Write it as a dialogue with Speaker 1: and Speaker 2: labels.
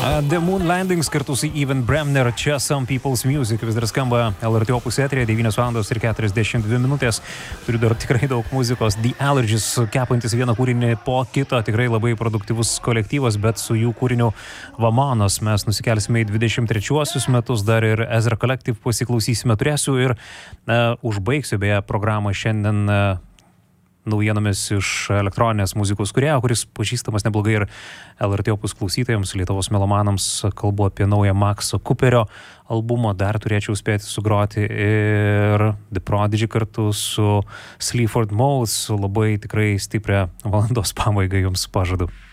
Speaker 1: The Moon Landings kartu su Evan Bremner, čia Some People's Music vis dar skamba LRT Opus eteryje, 9 valandos ir 42 minutės. Turiu dar tikrai daug muzikos. The Allergies, kepantis vieną kūrinį po kito, tikrai labai produktyvus kolektyvas, bet su jų kūriniu Vamanos mes nusikelsime į 23 metus, dar ir Ezra Collective pasiklausysime. Turėsiu ir užbaigsiu beje programą šiandien naujienomis iš elektroninės muzikos kūrėjo, kuris pažįstamas neblogai ir LRT Opus klausytojams, Lietuvos melomanams. Kalbu apie naują Maxo Cooperio albumą, dar turėčiau spėti sugroti ir The Prodigy kartu su Sleaford Mouse, labai tikrai stiprią valandos pabaigą jums pažadu.